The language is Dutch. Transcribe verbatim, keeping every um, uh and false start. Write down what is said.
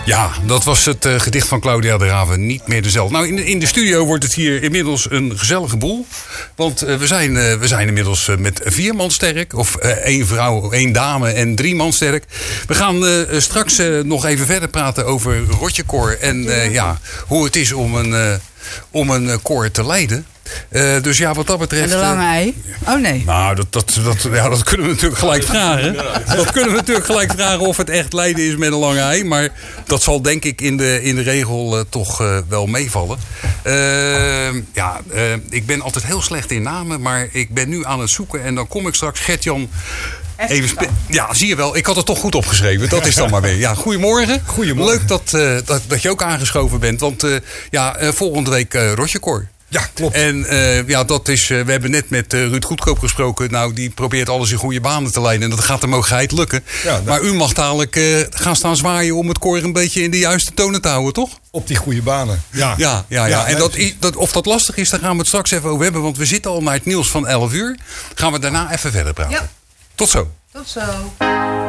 Ja, dat was het uh, gedicht van Claudia de Raven, Niet meer dezelfde. Nou, in de, in de studio wordt het hier inmiddels een gezellige boel. Want uh, we, zijn, uh, we zijn inmiddels uh, met vier man sterk. Of uh, één vrouw, één dame en drie man sterk. We gaan uh, straks uh, nog even verder praten over Rotjekoor. En uh, ja, hoe het is om een, uh, om een uh, koor te leiden. Uh, dus ja, wat dat betreft... En de lange ei? Oh nee. Nou, dat, dat, dat, ja, dat kunnen we natuurlijk gelijk vragen. Dat kunnen we natuurlijk gelijk vragen of het echt leiden is met een lange ei. Maar dat zal denk ik in de, in de regel uh, toch uh, wel meevallen. Uh, ja, uh, ik ben altijd heel slecht in namen. Maar ik ben nu aan het zoeken. En dan kom ik straks Gert-Jan... Even spe- ja, zie je wel. Ik had het toch goed opgeschreven. Dat is dan maar weer. Ja, goedemorgen. Goedemorgen. Leuk dat, uh, dat, dat je ook aangeschoven bent. Want uh, ja, uh, volgende week uh, Rotjekoor. Ja, klopt. En uh, ja, dat is, uh, we hebben net met uh, Ruud Goedkoop gesproken. Nou, die probeert alles in goede banen te leiden. En dat gaat hem ook geheid lukken. Ja, dat... Maar u mag dadelijk uh, gaan staan zwaaien om het koor een beetje in de juiste tonen te houden, toch? Op die goede banen. Ja, ja, ja. ja. ja en dat, dat, of dat lastig is, daar gaan we het straks even over hebben. Want we zitten al naar het nieuws van elf uur. Gaan we daarna even verder praten. Ja. Tot zo. Tot zo.